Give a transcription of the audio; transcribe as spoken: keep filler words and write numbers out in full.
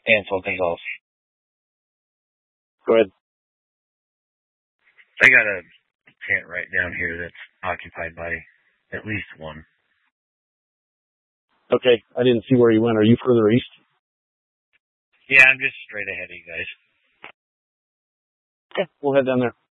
and something else. Go ahead. I got a tent right down here that's occupied by at least one. Okay, I didn't see where you went. Are you further east? Yeah, I'm just straight ahead of you guys. Okay, we'll head down there.